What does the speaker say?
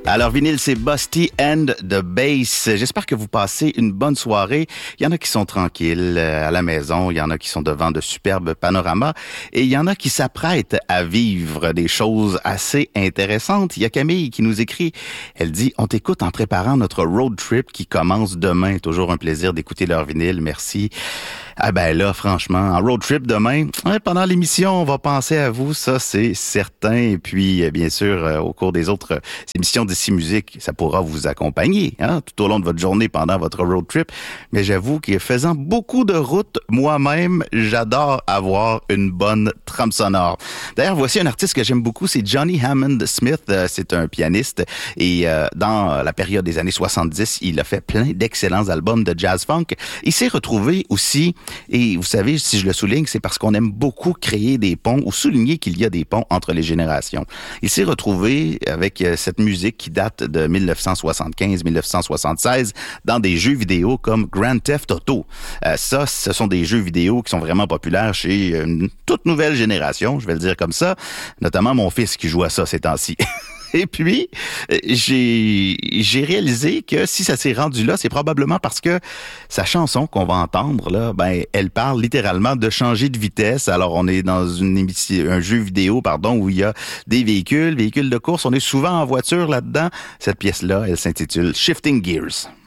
Alors, vinyle, c'est Busty and the Bass. J'espère que vous passez une bonne soirée. Il y en a qui sont tranquilles à la maison, il y en a qui sont devant de superbes panoramas et il y en a qui s'apprêtent à vivre des choses assez intéressantes. Il y a Camille qui nous écrit, elle dit « On t'écoute en préparant notre road trip qui commence demain. » Toujours un plaisir d'écouter leur vinyle, merci. Ah ben là, franchement, en road trip demain, pendant l'émission, on va penser à vous, ça c'est certain. Et puis, bien sûr, au cours des autres émissions d'Ici Musique, ça pourra vous accompagner tout au long de votre journée pendant votre road trip. Mais j'avoue que faisant beaucoup de routes, moi-même, j'adore avoir une bonne trame sonore. D'ailleurs, voici un artiste que j'aime beaucoup, c'est Johnny Hammond Smith. C'est un pianiste et dans la période des années 70, il a fait plein d'excellents albums de jazz-funk. Il s'est retrouvé aussi. Et vous savez, si je le souligne, c'est parce qu'on aime beaucoup créer des ponts ou souligner qu'il y a des ponts entre les générations. Il s'est retrouvé avec cette musique qui date de 1975-1976 dans des jeux vidéo comme Grand Theft Auto. Ça, ce sont des jeux vidéo qui sont vraiment populaires chez une toute nouvelle génération, je vais le dire comme ça, notamment mon fils qui joue à ça ces temps-ci. Et puis, j'ai réalisé que si ça s'est rendu là, c'est probablement parce que sa chanson qu'on va entendre, là, elle parle littéralement de changer de vitesse. Alors, on est dans un jeu vidéo, où il y a des véhicules de course. On est souvent en voiture là-dedans. Cette pièce-là, elle s'intitule Shifting Gears.